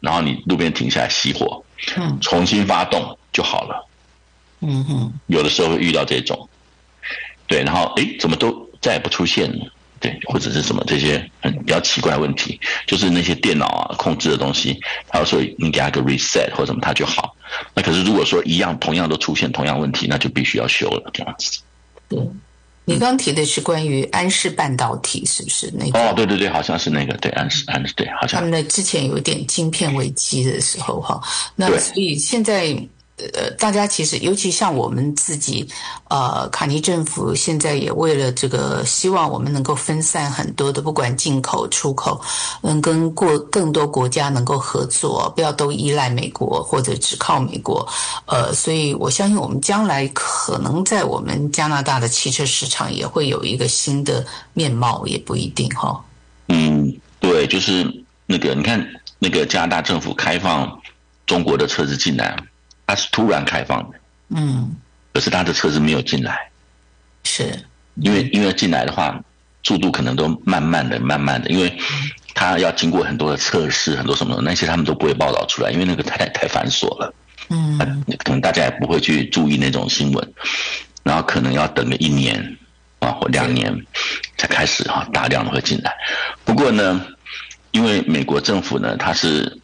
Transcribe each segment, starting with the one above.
然后你路边停下来熄火，重新发动就好了。有的时候会遇到这种，对，然后怎么都再也不出现了，对，或者是什么这些比较奇怪的问题，就是那些电脑啊控制的东西，他说你给他个 reset 或者什么它就好。那可是如果说同样都出现同样问题，那就必须要修了这样子。 对，你刚提的是关于安氏半导体，是不是那个？ 对对对，好像是那个，对，安氏对，好像他们的之前有点晶片危机的时候哈，那所以现在大家其实尤其像我们自己卡尼政府现在也为了这个希望我们能够分散很多的不管进口出口，跟更多国家能够合作，不要都依赖美国或者只靠美国，所以我相信我们将来可能在我们加拿大的汽车市场也会有一个新的面貌，也不一定哈。 对，就是那个你看那个加拿大政府开放中国的车子进来，它是突然开放的，可是它的车子没有进来， 是因为进来的话，速度可能都慢慢的，因为它要经过很多的测试，很多什么那些他们都不会报道出来，因为那个太繁琐了，可能大家也不会去注意那种新闻，然后可能要等个1年或2年才开始大量的会进来。不过呢，因为美国政府呢，它是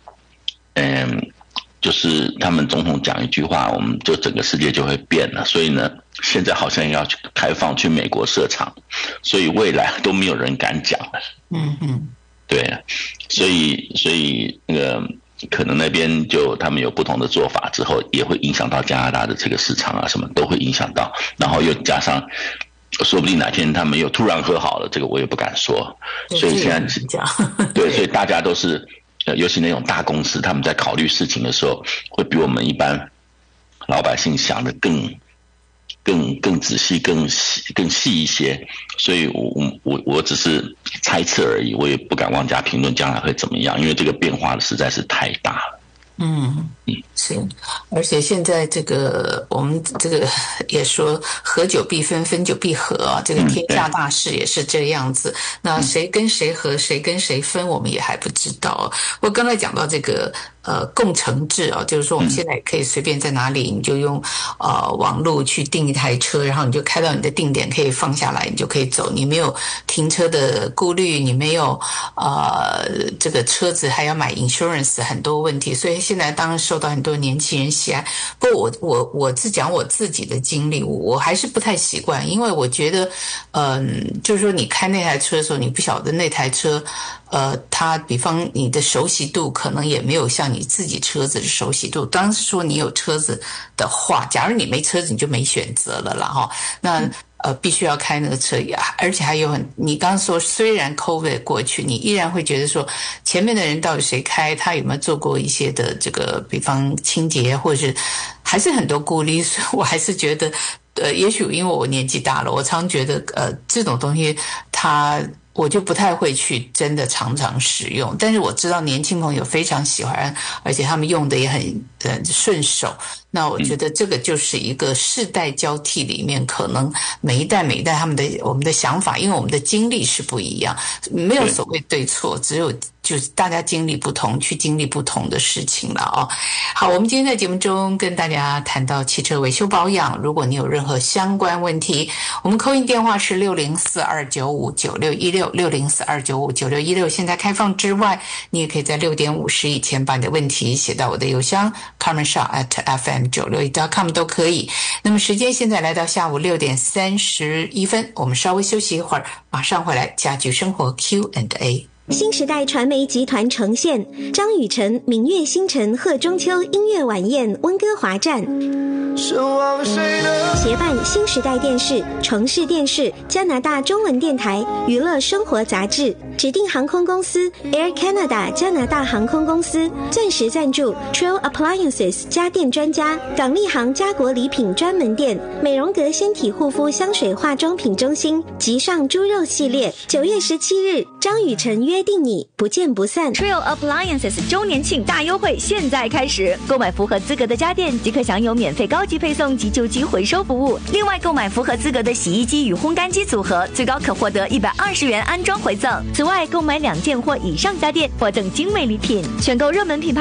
就是他们总统讲一句话，我们就整个世界就会变了。所以呢，现在好像要去开放去美国设厂，所以未来都没有人敢讲了。对，所以那个可能那边就他们有不同的做法之后，也会影响到加拿大的这个市场啊，什么都会影响到。然后又加上，说不定哪天他们又突然和好了，这个我也不敢说。所以现在对，所以大家都是。尤其那种大公司，他们在考虑事情的时候，会比我们一般老百姓想的更仔细、更细一些。所以我只是猜测而已，我也不敢妄加评论将来会怎么样，因为这个变化实在是太大了。 是，而且现在这个我们这个也说合久必分，分久必合啊，这个天下大事也是这样子。那谁跟谁合，谁跟谁分，我们也还不知道。我刚才讲到这个共乘制啊，就是说我们现在也可以随便在哪里，你就用网络去订一台车，然后你就开到你的定点，可以放下来，你就可以走，你没有停车的顾虑，你没有这个车子还要买 insurance 很多问题，所以现在当然受到很多年轻人喜爱。不过我只讲我自己的经历，我还是不太习惯，因为我觉得就是说你开那台车的时候，你不晓得那台车它比方你的熟悉度可能也没有像你自己车子的熟悉度。当时说你有车子的话，假如你没车子你就没选择了啦齁。那必须要开那个车，而且还有你刚刚说虽然 COVID 过去，你依然会觉得说前面的人到底谁开，他有没有做过一些的这个比方清洁，或者是还是很多顾虑。所以我还是觉得也许因为我年纪大了，我常觉得这种东西我就不太会去真的常常使用，但是我知道年轻朋友非常喜欢，而且他们用的也很顺手。那我觉得这个就是一个世代交替里面，可能每一代我们的想法，因为我们的经历是不一样，没有所谓对错，只有就是大家经历不同，去经历不同的事情了哦。好，我们今天在节目中跟大家谈到汽车维修保养，如果你有任何相关问题，我们call in电话是604-295-9616，604-295-9616，现在开放之外，你也可以在6点50以前把你的问题写到我的邮箱 carmenshaw@fm961.com 都可以。那么时间现在来到下午6点31分，我们稍微休息一会儿，马上回来家居生活 Q&A。 新时代传媒集团呈现张雨晨明月星辰贺中秋音乐晚宴温哥华站，协办新时代电视、城市电视、加拿大中文电台、娱乐生活杂志，指定航空公司 Air Canada 加拿大航空公司，钻石赞助 Trail Appliances 家电专家，港利行家国礼品专门店，美容阁纤体护肤香水化妆品中心，极上猪肉系列，9月17日张雨晨约定你不见不散。 Trail Appliances 周年庆大优惠现在开始，购买符合资格的家电即可享有免费高级配送及旧机回收服务，另外购买符合资格的洗衣机与烘干机组合，最高可获得120元安装回赠。此外购买2件或以上家电获赠精美礼品，选购热门品牌